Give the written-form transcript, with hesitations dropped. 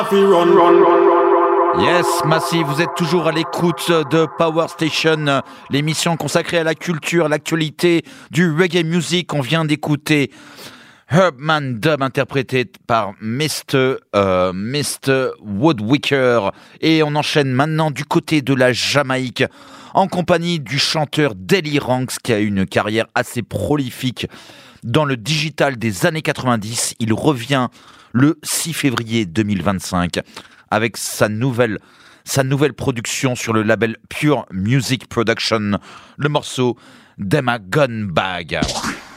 Yes, Massive, vous êtes toujours à l'écoute de Power Station, l'émission consacrée à la culture, à l'actualité du reggae music. On vient d'écouter Herbman Dub interprété par Mr. Woodwicker. Et on enchaîne maintenant du côté de la Jamaïque en compagnie du chanteur Delly Ranx qui a eu une carrière assez prolifique dans le digital des années 90. Il revient le 6 février 2025 avec sa nouvelle production sur le label Pure Music Production, le morceau Dem a Gun Bag.